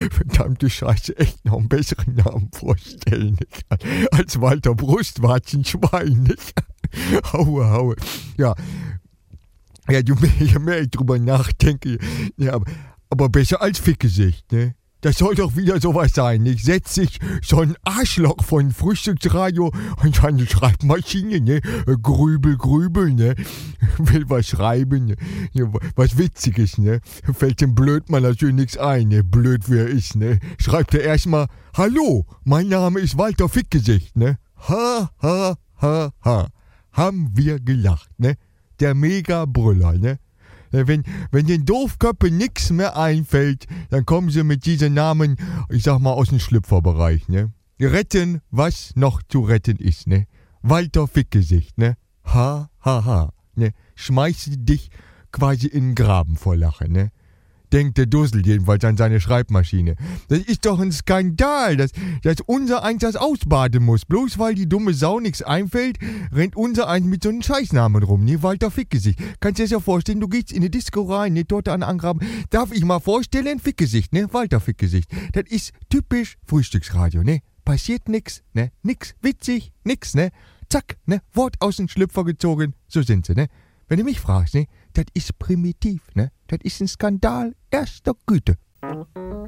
verdammte Scheiße, echt noch einen besseren Namen vorstellen, nicht? Als Walter Brustwarzenschwein, nicht? Haue. Ja, je mehr ich drüber nachdenke, ja, aber besser als Fickgesicht, ne? Das soll doch wieder sowas sein, nicht? Setzt sich so ein Arschloch von Frühstücksradio und seine Schreibmaschine, ne? Grübel, ne? Will was schreiben, ne? Ja, was Witziges, ne? Fällt dem Blödmann natürlich nichts ein, ne? Blöd wie er ist, ne? Schreibt er erstmal, hallo, mein Name ist Walter Fickgesicht, ne? Ha. Haben wir gelacht, ne? Der Mega-Brüller, ne? Wenn den Doofköppen nix mehr einfällt, dann kommen sie mit diesen Namen, ich sag mal, aus dem Schlüpferbereich, ne? Retten, was noch zu retten ist, ne? Walter Fickgesicht, ne? Ha, ne? Schmeißt dich quasi in den Graben vor Lachen, ne? Denkt der Dussel jedenfalls an seine Schreibmaschine. Das ist doch ein Skandal, dass unser eins das ausbaden muss. Bloß weil die dumme Sau nichts einfällt, rennt unser eins mit so einem Scheißnamen rum, ne? Walter Fickgesicht. Kannst du dir das ja vorstellen, du gehst in eine Disco rein, ne? Dort an Angraben. Darf ich mal vorstellen? Fickgesicht, ne? Walter Fickgesicht. Das ist typisch Frühstücksradio, ne? Passiert nix, ne? Nix witzig, nix, ne? Zack, ne? Wort aus dem Schlüpfer gezogen, so sind sie, ne? Wenn du mich fragst, ne? Das ist primitiv, ne? Das ist ein Skandal erster Güte.